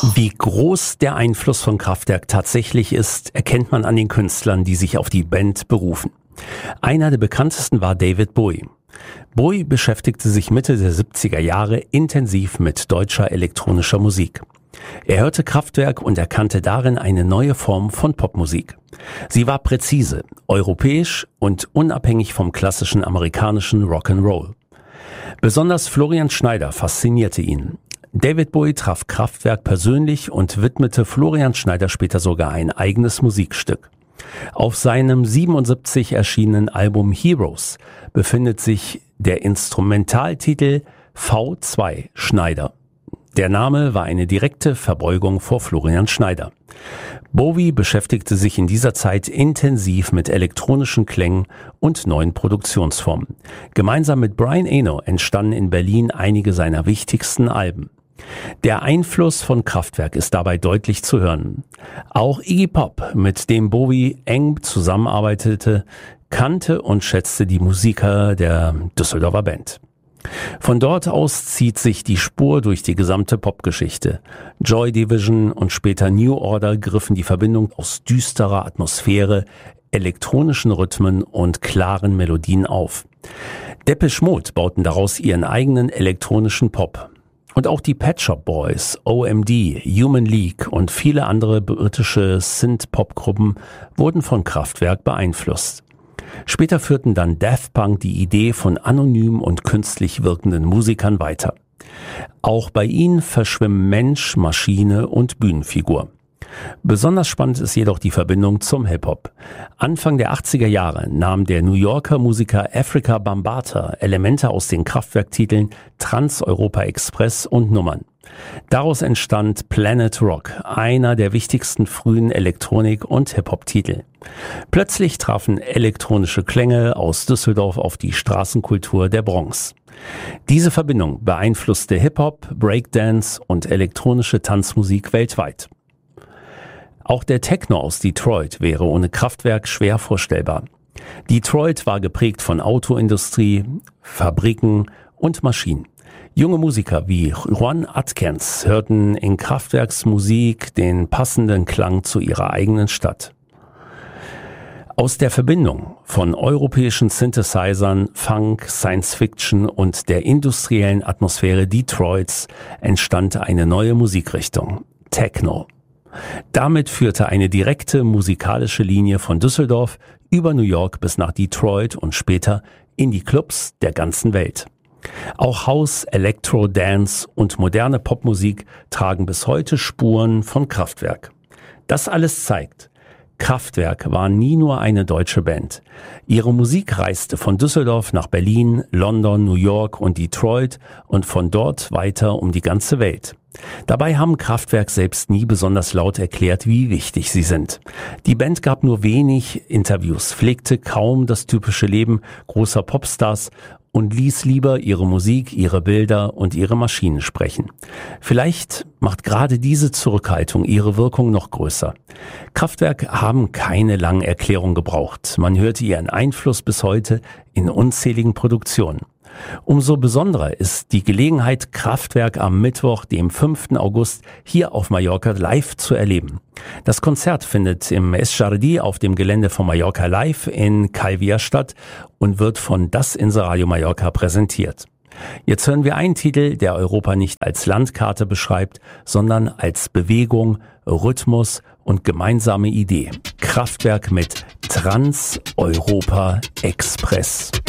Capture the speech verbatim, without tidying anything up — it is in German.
Wie groß der Einfluss von Kraftwerk tatsächlich ist, erkennt man an den Künstlern, die sich auf die Band berufen. Einer der bekanntesten war David Bowie. Bowie beschäftigte sich Mitte der siebziger Jahre intensiv mit deutscher elektronischer Musik. Er hörte Kraftwerk und erkannte darin eine neue Form von Popmusik. Sie war präzise, europäisch und unabhängig vom klassischen amerikanischen Rock'n'Roll. Besonders Florian Schneider faszinierte ihn. David Bowie traf Kraftwerk persönlich und widmete Florian Schneider später sogar ein eigenes Musikstück. Auf seinem siebenundsiebzig erschienenen Album Heroes befindet sich der Instrumentaltitel V zwei Schneider. Der Name war eine direkte Verbeugung vor Florian Schneider. Bowie beschäftigte sich in dieser Zeit intensiv mit elektronischen Klängen und neuen Produktionsformen. Gemeinsam mit Brian Eno entstanden in Berlin einige seiner wichtigsten Alben. Der Einfluss von Kraftwerk ist dabei deutlich zu hören. Auch Iggy Pop, mit dem Bowie eng zusammenarbeitete, kannte und schätzte die Musiker der Düsseldorfer Band. Von dort aus zieht sich die Spur durch die gesamte Popgeschichte. Joy Division und später New Order griffen die Verbindung aus düsterer Atmosphäre, elektronischen Rhythmen und klaren Melodien auf. Depeche Mode bauten daraus ihren eigenen elektronischen Pop. Und auch die Pet Shop Boys, O M D, Human League und viele andere britische Synth-Pop-Gruppen wurden von Kraftwerk beeinflusst. Später führten dann Daft Punk die Idee von anonym und künstlich wirkenden Musikern weiter. Auch bei ihnen verschwimmen Mensch, Maschine und Bühnenfigur. Besonders spannend ist jedoch die Verbindung zum Hip-Hop. Anfang der achtziger Jahre nahm der New Yorker Musiker Afrika Bambaataa Elemente aus den Kraftwerk-Titeln Trans-Europa Express und Nummern. Daraus entstand Planet Rock, einer der wichtigsten frühen Elektronik- und Hip-Hop-Titel. Plötzlich trafen elektronische Klänge aus Düsseldorf auf die Straßenkultur der Bronx. Diese Verbindung beeinflusste Hip-Hop, Breakdance und elektronische Tanzmusik weltweit. Auch der Techno aus Detroit wäre ohne Kraftwerk schwer vorstellbar. Detroit war geprägt von Autoindustrie, Fabriken und Maschinen. Junge Musiker wie Juan Atkins hörten in Kraftwerks Musik den passenden Klang zu ihrer eigenen Stadt. Aus der Verbindung von europäischen Synthesizern, Funk, Science Fiction und der industriellen Atmosphäre Detroits entstand eine neue Musikrichtung, Techno. Damit führte eine direkte musikalische Linie von Düsseldorf über New York bis nach Detroit und später in die Clubs der ganzen Welt. Auch House, Electro, Dance und moderne Popmusik tragen bis heute Spuren von Kraftwerk. Das alles zeigt, Kraftwerk war nie nur eine deutsche Band. Ihre Musik reiste von Düsseldorf nach Berlin, London, New York und Detroit und von dort weiter um die ganze Welt. Dabei haben Kraftwerk selbst nie besonders laut erklärt, wie wichtig sie sind. Die Band gab nur wenig Interviews, pflegte kaum das typische Leben großer Popstars und ließ lieber ihre Musik, ihre Bilder und ihre Maschinen sprechen. Vielleicht macht gerade diese Zurückhaltung ihre Wirkung noch größer. Kraftwerk haben keine langen Erklärungen gebraucht. Man hörte ihren Einfluss bis heute in unzähligen Produktionen. Umso besonderer ist die Gelegenheit, Kraftwerk am Mittwoch, dem fünften August, hier auf Mallorca live zu erleben. Das Konzert findet im Es Jardí auf dem Gelände von Mallorca Live in Calvia statt und wird von Das Inseradio Mallorca präsentiert. Jetzt hören wir einen Titel, der Europa nicht als Landkarte beschreibt, sondern als Bewegung, Rhythmus und gemeinsame Idee. Kraftwerk mit Trans-Europa Express.